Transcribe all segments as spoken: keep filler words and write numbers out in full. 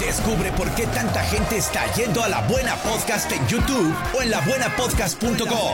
Descubre por qué tanta gente está yendo a La Buena Podcast en YouTube o en la buena podcast punto com.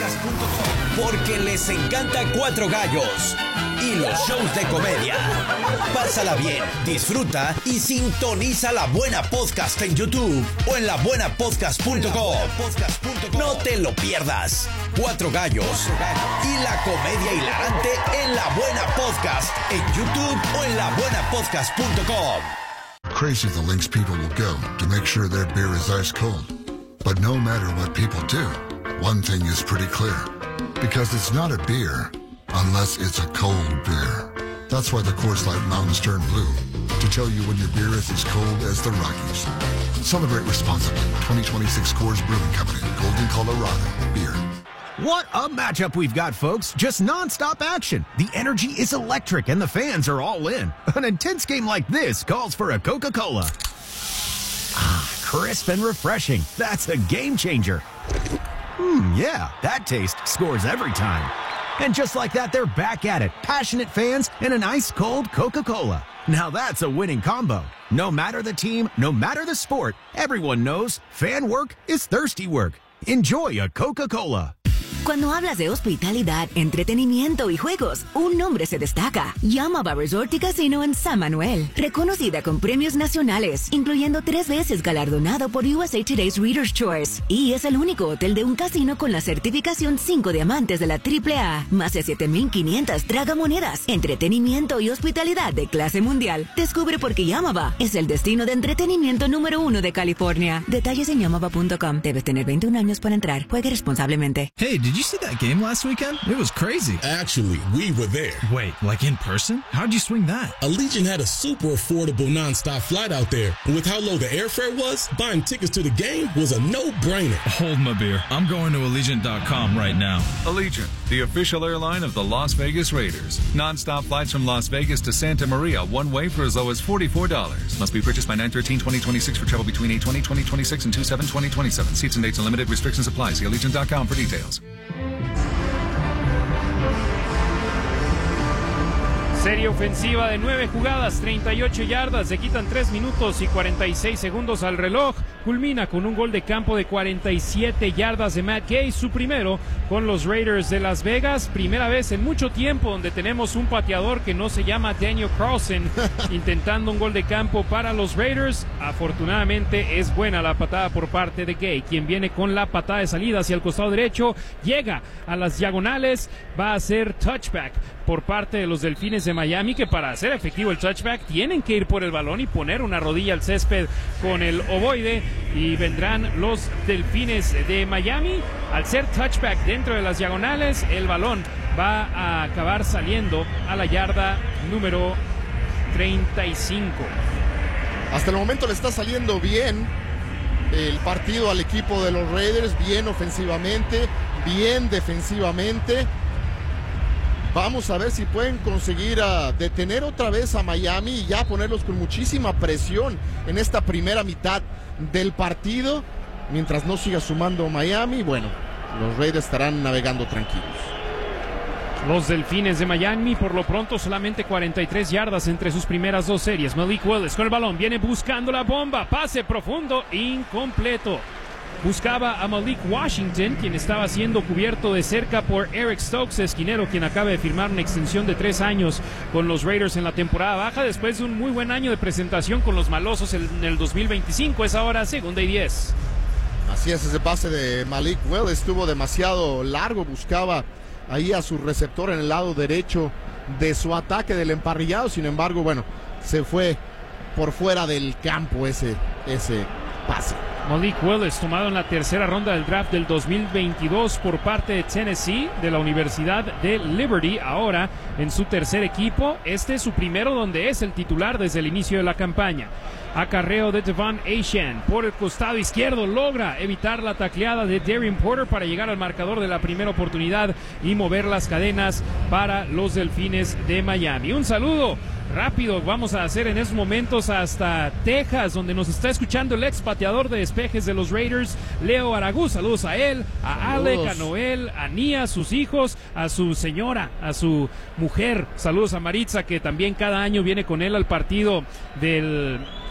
Porque les encanta Cuatro Gallos y los shows de comedia. Pásala bien, disfruta y sintoniza La Buena Podcast en YouTube o en la buena podcast punto com. No te lo pierdas. Cuatro Gallos y la comedia hilarante en La Buena Podcast en YouTube o en la buena podcast punto com. Crazy the lengths people will go to make sure their beer is ice cold. But no matter what people do, one thing is pretty clear. Because it's not a beer unless it's a cold beer. That's why the Coors Light Mountain Stern Blue, to tell you when your beer is as cold as the Rockies. Celebrate responsibly. twenty twenty-six Coors Brewing Company, Golden, Colorado. Beer. What a matchup we've got, folks. Just non-stop action. The energy is electric and the fans are all in. An intense game like this calls for a Coca-Cola. Ah, crisp and refreshing. That's a game changer. Hmm, yeah, that taste scores every time. And just like that, they're back at it. Passionate fans and an ice-cold Coca-Cola. Now that's a winning combo. No matter the team, no matter the sport, everyone knows fan work is thirsty work. Enjoy a Coca-Cola. Cuando hablas de hospitalidad, entretenimiento y juegos, un nombre se destaca. Yamaba Resort y Casino en San Manuel. Reconocida con premios nacionales, incluyendo tres veces galardonado por U S A Today's Reader's Choice. Y es el único hotel de un casino con la certificación cinco diamantes de la triple A. Más de siete mil quinientas tragamonedas, entretenimiento y hospitalidad de clase mundial. Descubre por qué Yamaba es el destino de entretenimiento número uno de California. Detalles en yamaba punto com. Debes tener veintiún años para entrar. Juegue responsablemente. Hey, did you see that game last weekend? It was crazy. Actually, we were there. Wait, like in person? How'd you swing that? Allegiant had a super affordable nonstop flight out there. And with how low the airfare was, buying tickets to the game was a no-brainer. Hold my beer. I'm going to Allegiant dot com right now. Allegiant, the official airline of the Las Vegas Raiders. Nonstop flights from Las Vegas to Santa Maria, one way for as low as forty-four dollars. Must be purchased by nine thirteen twenty twenty-six for travel between eight twenty twenty twenty-six and two seven twenty twenty-seven. Seats and dates and limited restrictions apply. See Allegiant dot com for details. Serie ofensiva de nueve jugadas, treinta y ocho yardas, se quitan tres minutos y cuarenta y seis segundos al reloj. Culmina con un gol de campo de cuarenta y siete yardas de Matt Gay, su primero con los Raiders de Las Vegas. Primera vez en mucho tiempo donde tenemos un pateador que no se llama Daniel Carlson intentando un gol de campo para los Raiders. Afortunadamente es buena la patada por parte de Gay, quien viene con la patada de salida hacia el costado derecho, llega a las diagonales, va a hacer touchback por parte de los Delfines de Miami, que para hacer efectivo el touchback tienen que ir por el balón y poner una rodilla al césped con el ovoide, y vendrán los Delfines de Miami. Al ser touchback dentro de las diagonales, el balón va a acabar saliendo a la yarda número treinta y cinco. Hasta el momento le está saliendo bien el partido al equipo de los Raiders, bien ofensivamente, bien defensivamente. Vamos a ver si pueden conseguir uh, detener otra vez a Miami y ya ponerlos con muchísima presión en esta primera mitad del partido. Mientras no siga sumando Miami, bueno, los Raiders estarán navegando tranquilos. Los Delfines de Miami, por lo pronto, solamente cuarenta y tres yardas entre sus primeras dos series. Malik Willis con el balón, viene buscando la bomba, pase profundo, incompleto. Buscaba a Malik Washington, quien estaba siendo cubierto de cerca por Eric Stokes, esquinero, quien acaba de firmar una extensión de tres años con los Raiders en la temporada baja, después de un muy buen año de presentación con los Malosos en el dos mil veinticinco. Es ahora segunda y diez. Así es, ese pase de Malik Willis estuvo demasiado largo, buscaba ahí a su receptor en el lado derecho de su ataque del emparrillado. Sin embargo, bueno, se fue por fuera del campo ese, ese pase. Malik Willis, tomado en la tercera ronda del draft del dos mil veintidós por parte de Tennessee, de la Universidad de Liberty, ahora en su tercer equipo. Este es su primero donde es el titular desde el inicio de la campaña. Acarreo de Devon Achane por el costado izquierdo, logra evitar la tacleada de Darren Porter para llegar al marcador de la primera oportunidad y mover las cadenas para los Delfines de Miami. Un saludo rápido vamos a hacer en estos momentos hasta Texas, donde nos está escuchando el ex pateador de despejes de los Raiders, Leo Aragú. Saludos a él, a Saludos. Alec, a Noel, a Nia, a sus hijos, a su señora, a su mujer. Saludos a Maritza, que también cada año viene con él al partido del